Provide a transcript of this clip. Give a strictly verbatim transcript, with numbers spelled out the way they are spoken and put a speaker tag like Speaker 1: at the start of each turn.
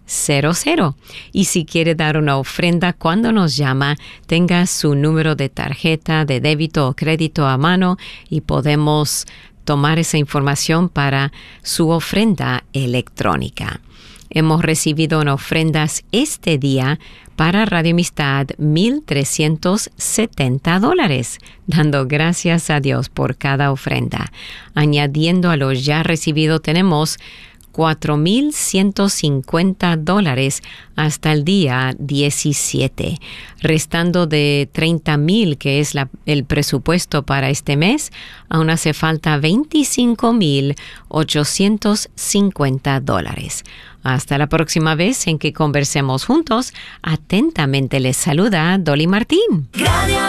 Speaker 1: cero cero. Y si quiere dar una ofrenda cuando nos llama, tenga su número de tarjeta de débito o crédito a mano y podemos tomar esa información para su ofrenda electrónica. Hemos recibido en ofrendas este día para Radio Amistad mil trescientos setenta dólares, dando gracias a Dios por cada ofrenda. Añadiendo a lo ya recibido tenemos cuatro mil ciento cincuenta dólares hasta el día diecisiete. Restando de treinta mil, que es la, el presupuesto para este mes, aún hace falta veinticinco mil ochocientos cincuenta dólares. Hasta la próxima vez en que conversemos juntos. Atentamente les saluda Dolly Martín. Radio